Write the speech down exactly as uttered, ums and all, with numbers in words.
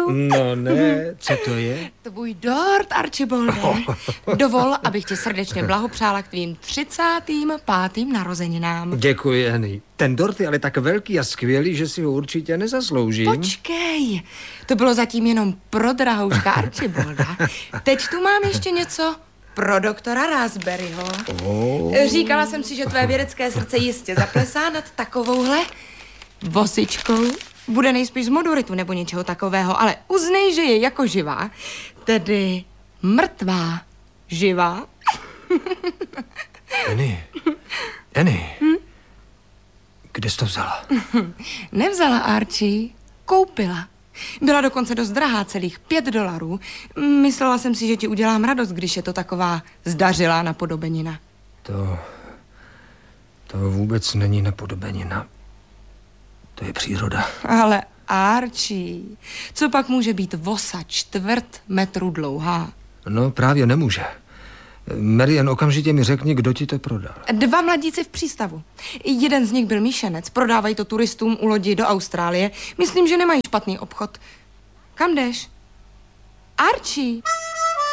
ukážu. No ne, co to je? Tvůj dort, Archibalde. Dovol, abych ti srdečně blahopřála k tvým třicátým pátým narozeninám. Děkuji, Anny. Ten dort je ale tak velký a skvělý, že si ho určitě nezasloužím. Počkej, to bylo zatím jenom pro drahouška Archibalda. Teď tu mám ještě něco pro doktora Raspberryho. Oh. Říkala jsem si, že tvé vědecké srdce jistě zaplesá nad takovouhle vosičkou. Bude nejspíš z moduritu nebo něčeho takového, ale uznej, že je jako živá, tedy mrtvá živá. Anny, Anny, hm? Kde jsi to vzala? Nevzala, Archie, koupila. Byla dokonce dost drahá, celých pět dolarů. Myslela jsem si, že ti udělám radost, když je to taková zdařilá napodobenina. To... to vůbec není napodobenina. To je příroda. Ale Archie, co pak může být vosa čtvrt metru dlouhá? No, právě nemůže. Marian, okamžitě mi řekni, kdo ti to prodal. Dva mladíci v přístavu. Jeden z nich byl míšenec. Prodávají to turistům u lodi do Austrálie. Myslím, že nemají špatný obchod. Kam jdeš? Archie!